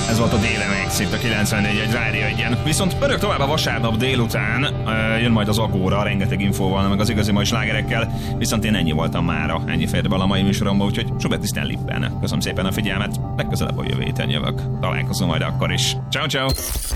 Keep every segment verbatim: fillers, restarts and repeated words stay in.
Ez volt a Délemex itt a kilencvennégy egy Rádió egyen. Viszont pörög tovább a vasárnap délután, jön majd az Agóra, rengeteg infóval, meg az igazi mai slágerekkel, viszont én ennyi voltam mára, ennyi fért bele a mai műsoromba, úgyhogy Schubert Isten Lippen. Köszönöm szépen a figyelmet, legközelebb a jövő héten jövök. Találkozom majd akkor is. Ciao, ciao.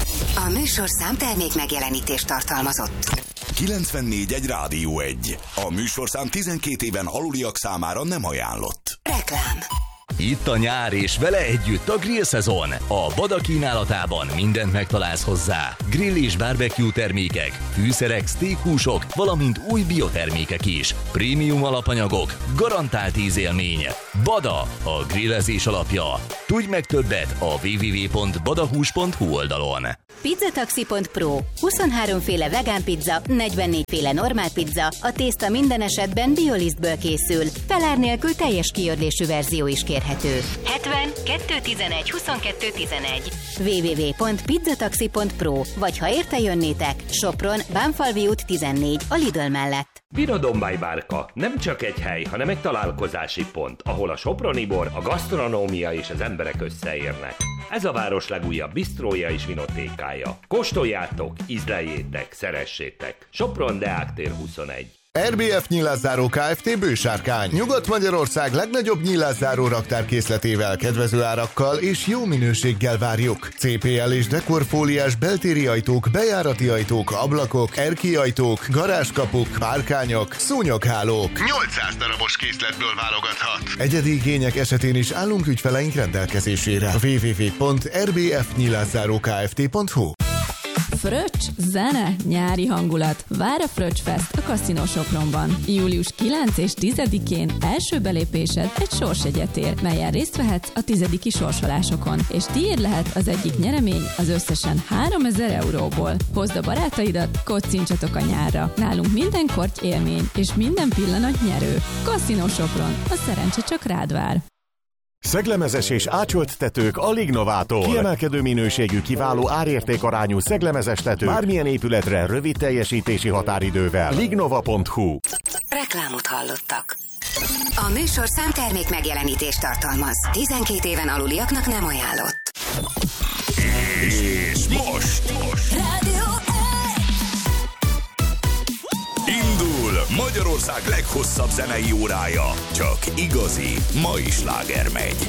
A műsorszám termék megjelenítést tartalmazott. kilencvennégy egy Rádió egy. A műsorszám tizenkét éven aluliak számára nem ajánlott. Reklám. Itt a nyár és vele együtt a grill szezon. A Bada kínálatában mindent megtalálsz hozzá. Grill és barbecue termékek, fűszerek, steakhúsok, valamint új biotermékek is. Prémium alapanyagok, garantált ízélmény. Bada, a grillezés alapja. Tudj meg többet a double-u double-u double-u pont badahús pont hu oldalon. Pizzataxi pont pro. huszonhárom féle vegán pizza, negyvennégy féle normál pizza, a tészta minden esetben biolisztből készül. Felár nélkül teljes kiörlésű verzió is kérhető. hetven kettő tizenegy huszonkettő tizenegy. double-u double-u double-u pont pizzataxi pont pro. Vagy ha érte jönnétek, Sopron, Bánfalvi út tizennégy, a Lidl mellett. Biradombály bárka nem csak egy hely, hanem egy találkozási pont, ahol a soproni bor, a gasztronómia és az emberek összeérnek. Ez a város legújabb bistrója és vinotékája. Kóstoljátok, ízleljétek, szeressétek. Sopron Deák tér huszonegy. er bé ef Nyílászáró Kft. Bősárkány. Nyugat-Magyarország legnagyobb nyílászáró raktárkészletével, kedvező árakkal és jó minőséggel várjuk. cé pé el és dekorfóliás beltéri ajtók, bejárati ajtók, ablakok, erkélyajtók, garázskapuk, párkányok, szúnyoghálók. nyolcszáz darabos készletből válogathat. Egyedi igények esetén is állunk ügyfeleink rendelkezésére. double-u double-u double-u pont er bé ef nyílászáró kft pont hu. Fröccs, zene, nyári hangulat. Vár a Fröccs Fest a Casino Sopronban. július kilencedikén és tizedikén első belépésed egy sorsjegyet ér, melyen részt vehetsz a tizediki sorsolásokon, és tiéd lehet az egyik nyeremény az összesen háromezer euróból. Hozd a barátaidat, kocincsatok a nyárra. Nálunk minden korty élmény, és minden pillanat nyerő. Casino Sopron, a szerencse csak rád vár. Szeglemezes és ácsolt tetők a Lignovától. Kiemelkedő minőségű, kiváló árértékarányú szeglemezes tető bármilyen épületre rövid teljesítési határidővel. lignova pont hu. Reklámot hallottak. A műsorszám termék megjelenítést tartalmaz. tizenkét éven aluliaknak nem ajánlott. És most, most. Rádió Indul Magyarország leghosszabb zenei órája. Csak igazi mai sláger megy.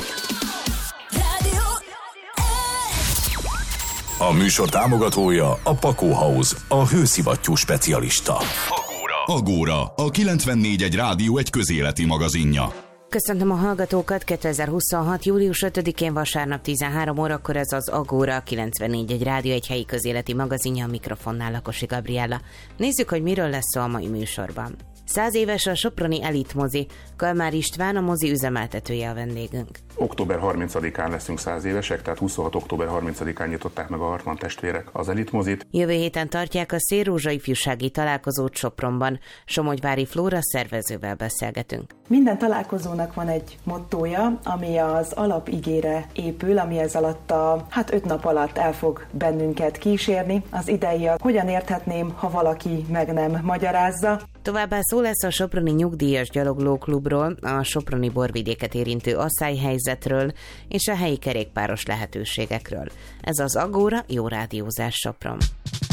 A műsor támogatója a Pakó House, a hőszivattyú specialista. Agóra. Agóra, a kilencvennégy egy Rádió egy közéleti magazinja. Köszöntöm a hallgatókat, kétezer-huszonhat. július ötödikén vasárnap tizenhárom órakor ez az Agóra, kilencvennégy egy Rádió egy helyi közéleti magazinja, a mikrofonnál Lakosi Gabriella. Nézzük, hogy miről lesz szó a mai műsorban. Száz éves a soproni elitmozi. Kalmár István, a mozi üzemeltetője a vendégünk. október harmincadikán leszünk száz évesek, tehát huszonhat október harmincadikán nyitották meg a Hartmann testvérek az elitmozit. Jövő héten tartják a Szélrózsa ifjúsági találkozót Sopronban. Somogyvári Flóra szervezővel beszélgetünk. Minden találkozónak van egy mottója, ami az alapigére épül, ami ez alatt a hát öt nap alatt el fog bennünket kísérni. Az idei a hogyan érthetném, ha valaki meg nem magyarázza. Továbbá szó lesz a Soproni Nyugdíjas Gyaloglóklubról, a soproni borvidéket érintő asszályhelyzetről és a helyi kerékpáros lehetőségekről. Ez az Agóra, jó rádiózás Sopron.